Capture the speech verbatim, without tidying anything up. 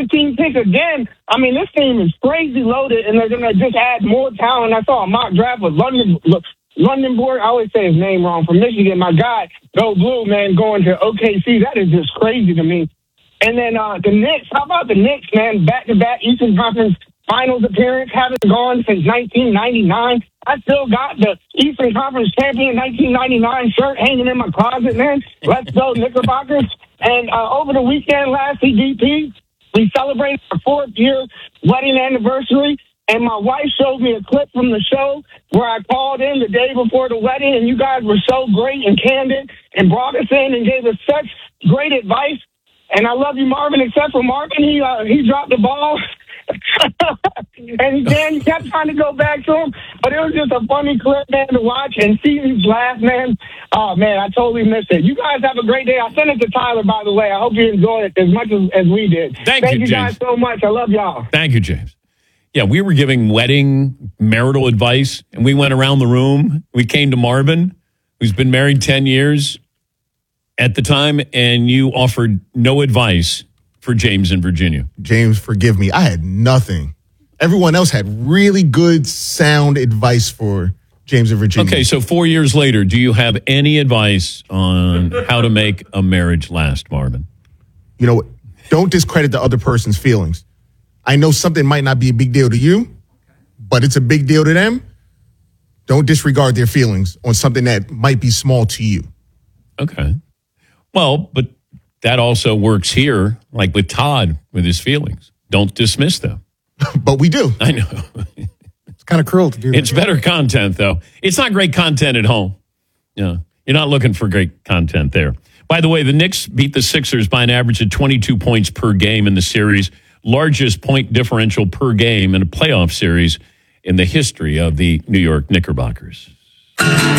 thirteen pick again. I mean, this team is crazy loaded, and they're going to just add more talent. I saw a mock draft with London, Lundenborg. I always say his name wrong, from Michigan. My guy, Go Blue, man, going to O K C. That is just crazy to me. And then uh, the Knicks. How about the Knicks, man? Back-to-back Eastern Conference Finals appearance. Haven't gone since nineteen ninety-nine. I still got the Eastern Conference champion nineteen ninety-nine shirt hanging in my closet, man. Let's go, Knickerbockers. And uh, over the weekend, last C D P, we celebrated our fourth year wedding anniversary. And my wife showed me a clip from the show where I called in the day before the wedding, and you guys were so great and candid and brought us in and gave us such great advice. And I love you, Marvin, except for Marvin. He uh, he dropped the ball. And Dan, you kept trying to go back to him. But it was just a funny clip, man, to watch and see you laugh, man. Oh, man, I totally missed it. You guys have a great day. I sent it to Tyler, by the way. I hope you enjoyed it as much as, as we did. Thank, Thank you, you guys James. so much. I love y'all. Thank you, James. Yeah, we were giving wedding marital advice, and we went around the room. We came to Marvin, who's been married ten years at the time, and you offered no advice for James in Virginia. James, forgive me. I had nothing. Everyone else had really good, sound advice for James in Virginia. Okay, so four years later, do you have any advice on how to make a marriage last, Marvin? You know what? Don't discredit the other person's feelings. I know something might not be a big deal to you, but it's a big deal to them. Don't disregard their feelings on something that might be small to you. Okay. Well, but that also works here, like with Todd, with his feelings. Don't dismiss them. But we do. I know. It's kind of cruel to do that. It's better content, though. It's not great content at home. Yeah, you're not looking for great content there. By the way, the Knicks beat the Sixers by an average of twenty-two points per game in the series, largest point differential per game in a playoff series in the history of the New York Knickerbockers.